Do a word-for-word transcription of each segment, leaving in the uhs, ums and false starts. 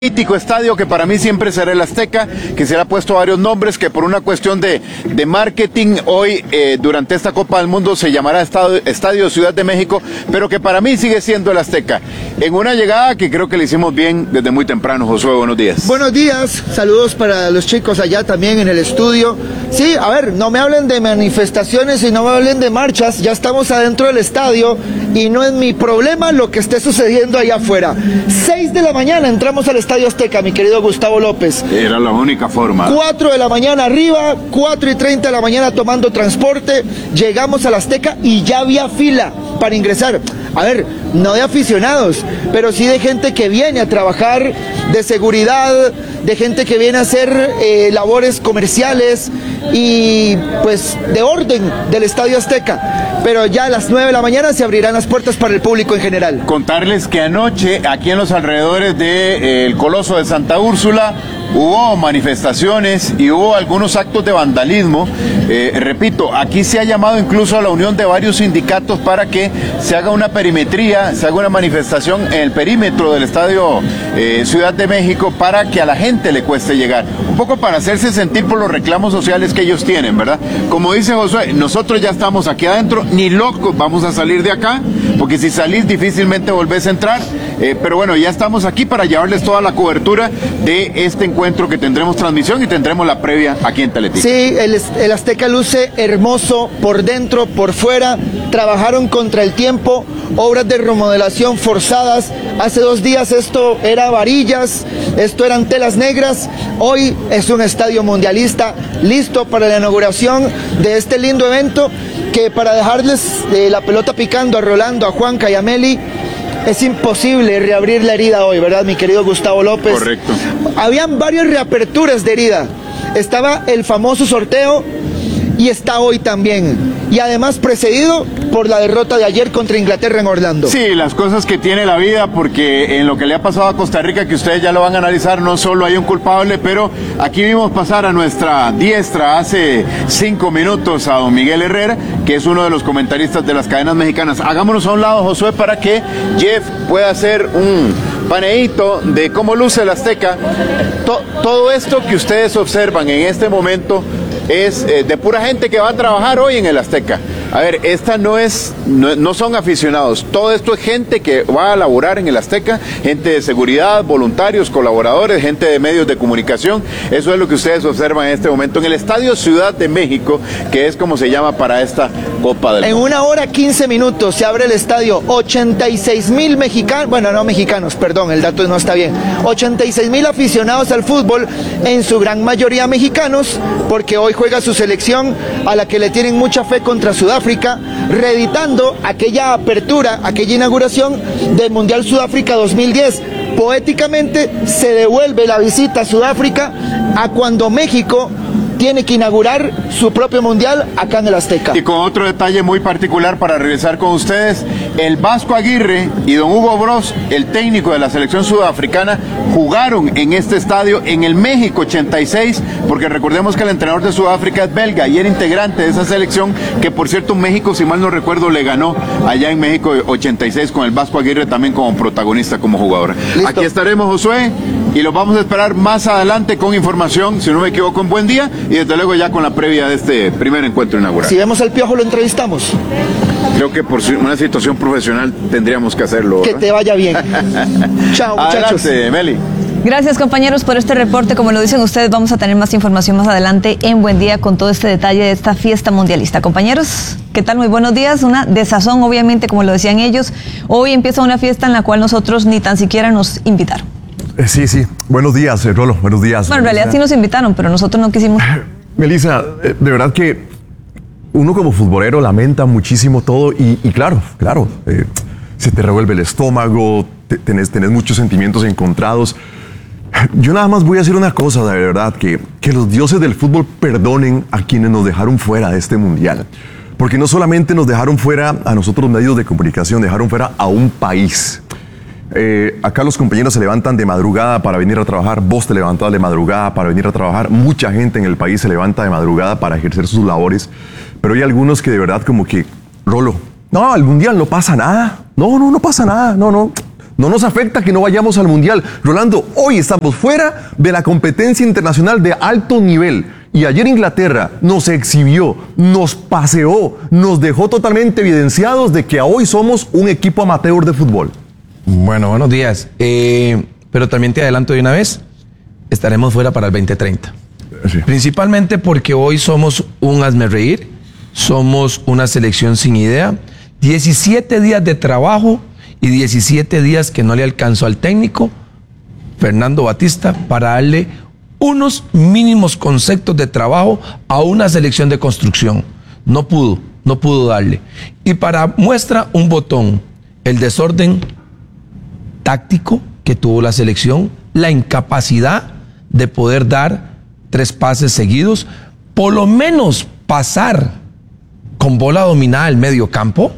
Mítico estadio que para mí siempre será el Azteca, que se le ha puesto varios nombres, que por una cuestión de, de marketing hoy eh, durante esta Copa del Mundo se llamará Estadio, Estadio Ciudad de México, pero que para mí sigue siendo el Azteca. En una llegada que creo que le hicimos bien desde muy temprano. Josué, buenos días. Buenos días, saludos para los chicos allá también en el estudio. Sí, a ver, no me hablen de manifestaciones y no me hablen de marchas, ya estamos adentro del estadio y no es mi problema lo que esté sucediendo allá afuera. seis de la mañana entramos al estadio Azteca, mi querido Gustavo López. Era la única forma. cuatro de la mañana arriba, cuatro y treinta de la mañana tomando transporte, llegamos al Azteca y ya había fila para ingresar. A ver, no de aficionados, pero sí de gente que viene a trabajar, de seguridad, de gente que viene a hacer eh, labores comerciales y pues de orden del Estadio Azteca. Pero ya a las nueve de la mañana se abrirán las puertas para el público en general. Contarles que anoche, aquí en los alrededores del de, eh, Coloso de Santa Úrsula, hubo manifestaciones y hubo algunos actos de vandalismo. Eh, repito, aquí se ha llamado incluso a la unión de varios sindicatos para que se haga una perimetría, se haga una manifestación en el perímetro del Estadio eh, Ciudad de México para que a la gente le cueste llegar. Un poco para hacerse sentir por los reclamos sociales que ellos tienen, ¿verdad? Como dice Josué, nosotros ya estamos aquí adentro, ni locos vamos a salir de acá, porque si salís difícilmente volvés a entrar. Eh, pero bueno, ya estamos aquí para llevarles toda la cobertura de este encuentro que tendremos transmisión y tendremos la previa aquí en Teletica. Sí, el, el Azteca luce hermoso por dentro, por fuera. Trabajaron contra el tiempo, obras de remodelación forzadas. Hace dos días esto era varillas, esto eran telas negras. Hoy es un estadio mundialista listo para la inauguración de este lindo evento que, para dejarles eh, la pelota picando a Rolando, a Juanca y a Meli, es imposible reabrir la herida hoy, ¿verdad, mi querido Gustavo López? Correcto. Habían varias reaperturas de herida. Estaba el famoso sorteo y está hoy también. Y además precedido por la derrota de ayer contra Inglaterra en Orlando. Sí, las cosas que tiene la vida, porque en lo que le ha pasado a Costa Rica, que ustedes ya lo van a analizar, no solo hay un culpable, pero aquí vimos pasar a nuestra diestra hace cinco minutos a don Miguel Herrera, que es uno de los comentaristas de las cadenas mexicanas. Hagámonos a un lado, Josué, para que Jeff pueda hacer un paneíto de cómo luce el Azteca. To- todo esto que ustedes observan en este momento es eh, de pura gente que va a trabajar hoy en el Azteca. A ver, esta no es, no, no son aficionados, todo esto es gente que va a laborar en el Azteca, gente de seguridad, voluntarios, colaboradores, gente de medios de comunicación. Eso es lo que ustedes observan en este momento en el Estadio Ciudad de México, que es como se llama para esta Copa del Mundo. En una hora quince minutos se abre el estadio, ochenta y seis mil mexicanos, bueno, no mexicanos, perdón, el dato no está bien, ochenta y seis mil aficionados al fútbol, en su gran mayoría mexicanos, porque hoy juega su selección a la que le tienen mucha fe contra Sudáfrica, reeditando aquella apertura, aquella inauguración del Mundial Sudáfrica dos mil diez. Poéticamente se devuelve la visita a Sudáfrica a cuando México tiene que inaugurar su propio mundial acá en el Azteca. Y con otro detalle muy particular para regresar con ustedes, el Vasco Aguirre y don Hugo Broz, el técnico de la selección sudafricana, jugaron en este estadio en el México ochenta y seis, porque recordemos que el entrenador de Sudáfrica es belga y era integrante de esa selección, que por cierto México, si mal no recuerdo, le ganó allá en México ochenta y seis con el Vasco Aguirre también como protagonista, como jugador. Listo. Aquí estaremos, Josué, y los vamos a esperar más adelante con información, si no me equivoco, en Buen Día, y desde luego ya con la previa de este primer encuentro inaugural. Si vemos al Piojo, lo entrevistamos. Creo que por una situación profesional tendríamos que hacerlo, ¿verdad? Que te vaya bien. Chao, muchachos. Adelante, Meli. Gracias, compañeros, por este reporte. Como lo dicen ustedes, vamos a tener más información más adelante en Buen Día con todo este detalle de esta fiesta mundialista. Compañeros, ¿qué tal? Muy buenos días. Una desazón, obviamente, como lo decían ellos. Hoy empieza una fiesta en la cual nosotros ni tan siquiera nos invitaron. Eh, sí, sí. Buenos días, eh, Rolo. Buenos días. Bueno, en realidad sí nos invitaron, pero nosotros no quisimos. Melissa, eh, de verdad que uno como futbolero lamenta muchísimo todo y, y claro, claro, eh, se te revuelve el estómago, te, tenés, tenés muchos sentimientos encontrados. Yo nada más voy a decir una cosa, de verdad, que, que los dioses del fútbol perdonen a quienes nos dejaron fuera de este mundial. Porque no solamente nos dejaron fuera a nosotros medios de comunicación, dejaron fuera a un país. Eh, acá los compañeros se levantan de madrugada para venir a trabajar, vos te levantas de madrugada para venir a trabajar, mucha gente en el país se levanta de madrugada para ejercer sus labores, pero hay algunos que de verdad como que, Rolo, no, al mundial no pasa nada, no, no, no pasa nada, no, no, No nos afecta que no vayamos al Mundial. Rolando, hoy estamos fuera de la competencia internacional de alto nivel. Y ayer Inglaterra nos exhibió, nos paseó, nos dejó totalmente evidenciados de que hoy somos un equipo amateur de fútbol. Bueno, buenos días. Eh, pero también te adelanto de una vez, estaremos fuera para el veinte treinta. Sí. Principalmente porque hoy somos un hazmerreír, somos una selección sin idea, diecisiete días de trabajo y diecisiete días que no le alcanzó al técnico Fernando Batista para darle unos mínimos conceptos de trabajo a una selección de construcción. No pudo, no pudo darle. Y para muestra un botón, el desorden táctico que tuvo la selección, la incapacidad de poder dar tres pases seguidos, por lo menos pasar con bola dominada al medio campo.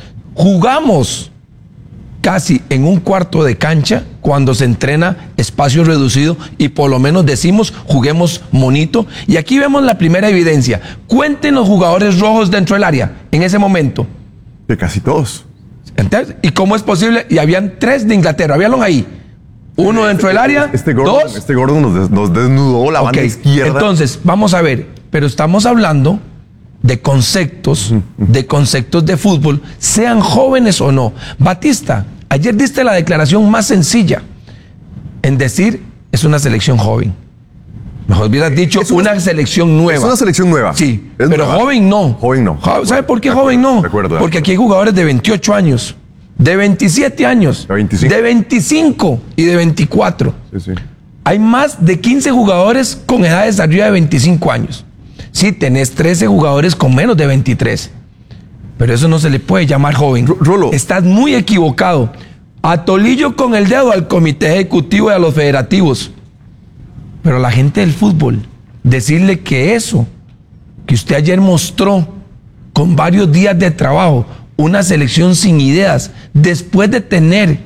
Jugamos casi en un cuarto de cancha cuando se entrena espacio reducido y por lo menos decimos juguemos monito. Y aquí vemos la primera evidencia. Cuenten los jugadores rojos dentro del área en ese momento. De casi todos. Entonces, ¿y cómo es posible? Y habían tres de Inglaterra, habían ahí. Uno dentro del área, este Gordon, dos. Este Gordon nos, des, nos desnudó la banda okay. izquierda. Entonces, vamos a ver, pero estamos hablando de conceptos, de conceptos de fútbol, sean jóvenes o no. Batista, ayer diste la declaración más sencilla en decir, es una selección joven. Mejor hubieras dicho es una, una selección nueva. Es una selección nueva. Sí, es pero nueva. joven no. Joven no. Jo ¿Sabe por qué joven no? Recuerdo, Porque aquí hay jugadores de veintiocho años, de veintisiete años, de veinticinco, de veinticinco y de veinticuatro. Sí, sí. Hay más de quince jugadores con edades arriba de veinticinco años. Sí, tenés trece jugadores con menos de veintitrés. Pero eso no se le puede llamar joven. Rolo. Estás muy equivocado. Atolillo con el dedo al comité ejecutivo y a los federativos. Pero la gente del fútbol, decirle que eso que usted ayer mostró con varios días de trabajo, una selección sin ideas, después de tener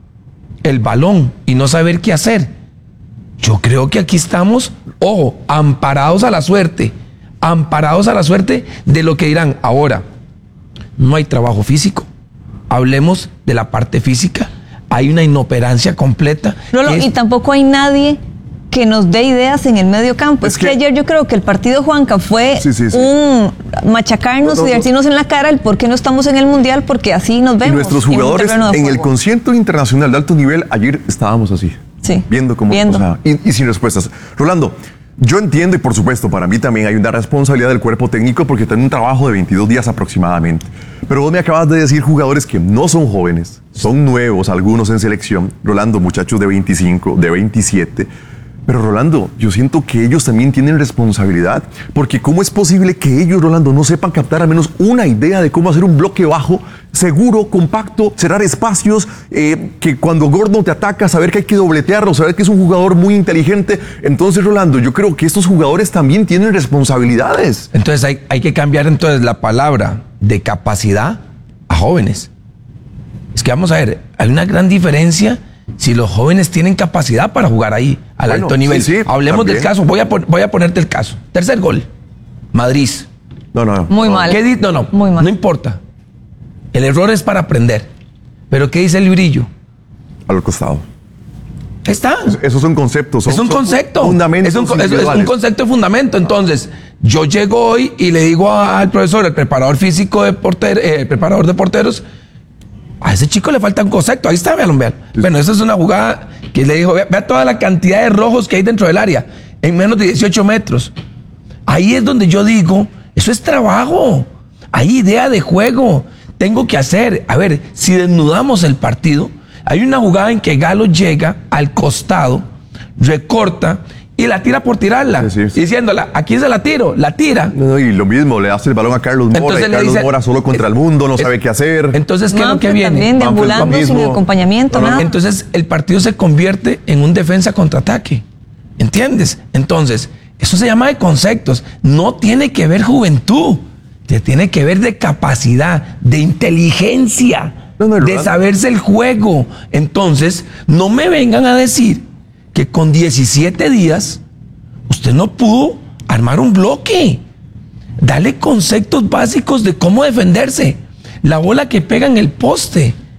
el balón y no saber qué hacer, yo creo que aquí estamos, ojo, amparados a la suerte, amparados a la suerte de lo que dirán. Ahora, no hay trabajo físico, hablemos de la parte física, hay una inoperancia completa. No, no, es... y tampoco hay nadie que nos dé ideas en el medio campo. Es, es que, que ayer yo creo que el partido, Juanca, fue sí, sí, sí. un machacarnos no, no, y decirnos no. en la cara el por qué no estamos en el Mundial, porque así nos vemos. Y nuestros jugadores en, en el concierto internacional de alto nivel, ayer estábamos así, sí, viendo cómo... viendo. O sea, y, y sin respuestas. Rolando, yo entiendo y por supuesto para mí también hay una responsabilidad del cuerpo técnico porque tiene un trabajo de veintidós días aproximadamente. Pero vos me acabas de decir jugadores que no son jóvenes, son nuevos, algunos en selección. Rolando, muchachos de veinticinco, de veintisiete... Pero Rolando, yo siento que ellos también tienen responsabilidad, porque ¿cómo es posible que ellos, Rolando, no sepan captar al menos una idea de cómo hacer un bloque bajo, seguro, compacto, cerrar espacios, eh, que cuando Gordon te ataca, saber que hay que dobletearlo, saber que es un jugador muy inteligente? Entonces, Rolando, yo creo que estos jugadores también tienen responsabilidades. Entonces hay, hay que cambiar entonces la palabra de capacidad a jóvenes. Es que vamos a ver, hay una gran diferencia si los jóvenes tienen capacidad para jugar ahí, al bueno, alto nivel. Sí, sí, Hablemos también. del caso, voy a, voy a ponerte el caso. Tercer gol, Madrid. No, no, no. Muy mal. ¿Qué di no, no, Muy mal. No importa. El error es para aprender. Pero ¿qué dice el librillo? Al costado. Está. Esos son conceptos. Son, es un concepto. Fundamentos es, un, es, es un concepto de fundamento. Entonces, yo llego hoy y le digo al profesor, el preparador físico de porteros, eh, preparador de porteros, a ese chico le falta un concepto. Ahí está, vean, vean. Sí. Bueno, esa es una jugada que le dijo, vea, vea toda la cantidad de rojos que hay dentro del área, en menos de dieciocho metros. Ahí es donde yo digo, eso es trabajo. Hay idea de juego. Tengo que hacer. A ver, si desnudamos el partido, hay una jugada en que Galo llega al costado, recorta y la tira por tirarla, sí, sí, sí. diciéndola, ¿a quién se la tiro? La tira. No, y lo mismo, le hace el balón a Carlos Mora, entonces y Carlos dice, Mora solo contra el mundo, no es, sabe qué hacer. Entonces, ¿qué no, es lo que viene? También deambulando sin acompañamiento, no, no. Entonces, el partido se convierte en un defensa contraataque. ¿Entiendes? Entonces, eso se llama de conceptos. No tiene que ver juventud, te tiene que ver de capacidad, de inteligencia, no, no, de saberse el juego. Entonces, no me vengan a decir que con diecisiete días usted no pudo armar un bloque. Dale conceptos básicos de cómo defenderse. La bola que pega en el poste.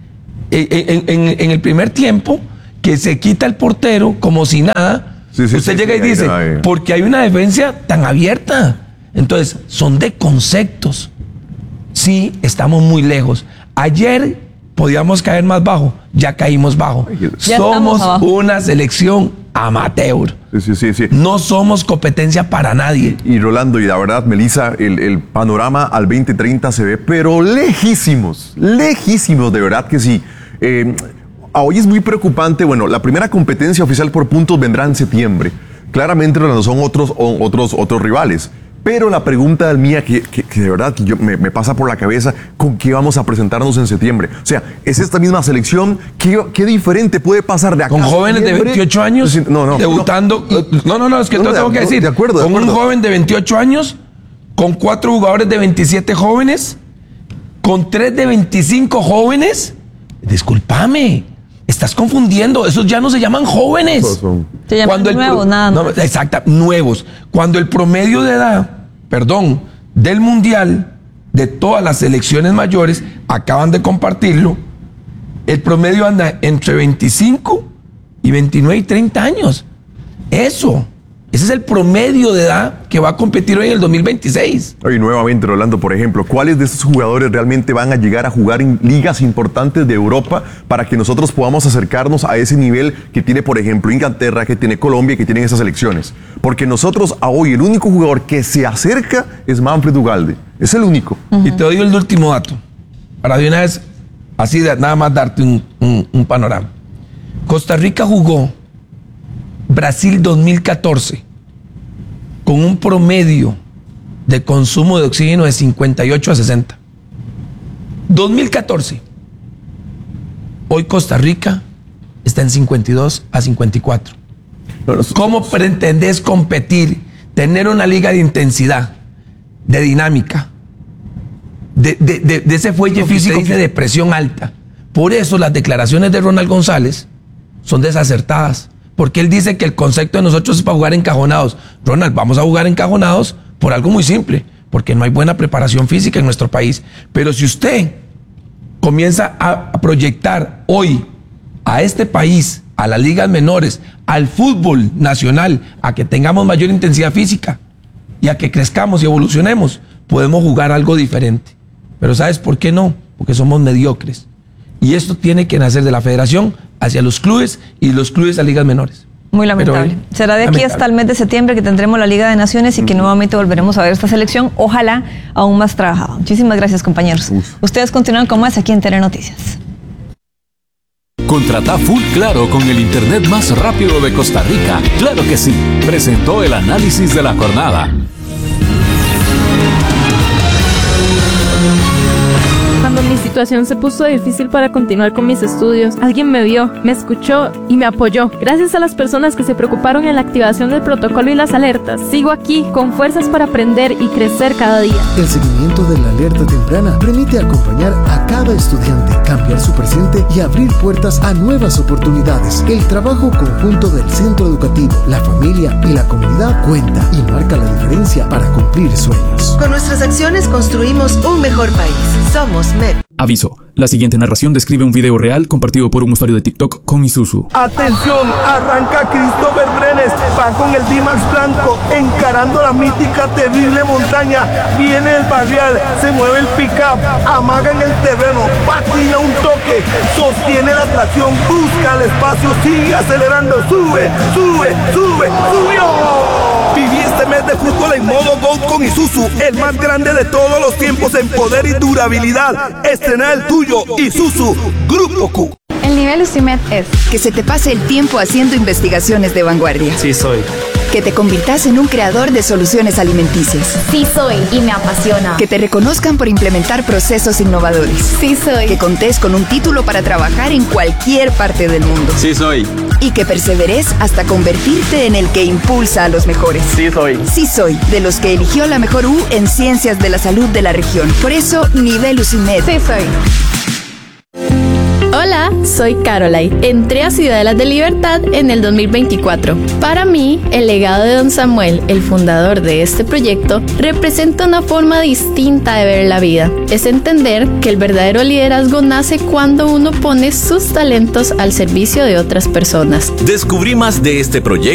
en, en, en el primer tiempo, que se quita el portero como si nada, sí, sí, usted sí, llega sí, y dice, ahí, ahí. porque hay una defensa tan abierta. Entonces, son de conceptos. Sí, estamos muy lejos. Ayer podíamos caer más bajo, ya caímos bajo. Ya somos una selección amateur. Sí, sí, sí, sí. No somos competencia para nadie. Y, y Rolando, y la verdad, Melissa, el, el panorama al veinte treinta se ve, pero lejísimos, lejísimos, de verdad que sí. Eh, hoy es muy preocupante. Bueno, la primera competencia oficial por puntos vendrá en septiembre. Claramente, Rolando, son otros, otros, otros rivales. Pero la pregunta mía, que, que, que de verdad que yo, me, me pasa por la cabeza, ¿con qué vamos a presentarnos en septiembre? O sea, ¿es esta misma selección? ¿Qué, qué diferente puede pasar de acá? ¿Con jóvenes de veintiocho años? No, no. Debutando. No, no, no, es que no, te no, tengo que decir. De acuerdo, de Con acuerdo. un joven de veintiocho años, con cuatro jugadores de veintisiete jóvenes, con tres de veinticinco jóvenes. Discúlpame. Estás confundiendo, esos ya no se llaman jóvenes. Se llaman Cuando nuevos, el, nada más. No, exacto, nuevos. Cuando el promedio de edad, perdón, del mundial, de todas las selecciones mayores, acaban de compartirlo, el promedio anda entre veinticinco y veintinueve y treinta años. Eso, ese es el promedio de edad que va a competir hoy en el dos mil veintiséis. Y nuevamente, Rolando, por ejemplo, ¿cuáles de estos jugadores realmente van a llegar a jugar en ligas importantes de Europa para que nosotros podamos acercarnos a ese nivel que tiene, por ejemplo, Inglaterra, que tiene Colombia y que tienen esas selecciones? Porque nosotros, a hoy, el único jugador que se acerca es Manfred Ugalde. Es el único. Uh-huh. Y te doy el último dato, para de una vez, así de nada más darte un, un, un panorama. Costa Rica jugó Brasil dos mil catorce con un promedio de consumo de oxígeno de cincuenta y ocho a sesenta. dos mil catorce. Hoy Costa Rica está en cincuenta y dos a cincuenta y cuatro. ¿Cómo pretendés competir, tener una liga de intensidad, de dinámica, de, de, de, de ese fuelle físico que de presión alta? Por eso las declaraciones de Ronald González son desacertadas. Porque él dice que el concepto de nosotros es para jugar encajonados. Ronald, vamos a jugar encajonados por algo muy simple, porque no hay buena preparación física en nuestro país. Pero si usted comienza a proyectar hoy a este país, a las ligas menores, al fútbol nacional, a que tengamos mayor intensidad física y a que crezcamos y evolucionemos, podemos jugar algo diferente. Pero ¿sabes por qué no? Porque somos mediocres. Y esto tiene que nacer de la federación hacia los clubes y los clubes a ligas menores. Muy lamentable. Pero, Será de aquí lamentable. hasta el mes de septiembre que tendremos la Liga de Naciones y que uh-huh. nuevamente volveremos a ver esta selección, ojalá aún más trabajada. Muchísimas gracias, compañeros. Uf. Ustedes continúan con más aquí en Telenoticias. Contrata Full Claro con el internet más rápido de Costa Rica. Claro que sí. Presentó el análisis de la jornada. Cuando mi situación se puso difícil para continuar con mis estudios, alguien me vio, me escuchó y me apoyó. Gracias a las personas que se preocuparon en la activación del protocolo y las alertas, sigo aquí con fuerzas para aprender y crecer cada día. El seguimiento de la alerta temprana permite acompañar a cada estudiante, cambiar su presente y abrir puertas a nuevas oportunidades. El trabajo conjunto del centro educativo, la familia y la comunidad cuenta y marca la diferencia para cumplir sueños. Con nuestras acciones construimos un mejor país. Somos M E D. Aviso, la siguiente narración describe un video real compartido por un usuario de TikTok con Isuzu. Atención, arranca Christopher Brenes, va con el D-Max blanco, encarando la mítica terrible montaña, viene el barrial, se mueve el pick-up, amaga en el terreno, patina un toque, sostiene la tracción, busca el espacio, sigue acelerando, sube, sube, sube, subió. Viví este mes de fútbol en modo GOAT con Isuzu, el más grande de todos los tiempos en poder y durabilidad. Estrena el tuyo, Isuzu Grupo Q. El nivel UCIMED es que se te pase el tiempo haciendo investigaciones de vanguardia. Sí soy. Que te convirtas en un creador de soluciones alimenticias. Sí soy y me apasiona. Que te reconozcan por implementar procesos innovadores. Sí soy. Que contés con un título para trabajar en cualquier parte del mundo. Sí soy. Y que perseveres hasta convertirte en el que impulsa a los mejores. Sí soy. Sí soy, de los que eligió la mejor U en Ciencias de la Salud de la región. Por eso, nivel UCIMED. Sí soy. Hola, soy Caroline. Entré a Ciudadelas de Libertad en el dos mil veinticuatro. Para mí, el legado de don Samuel, el fundador de este proyecto, representa una forma distinta de ver la vida. Es entender que el verdadero liderazgo nace cuando uno pone sus talentos al servicio de otras personas. Descubrí más de este proyecto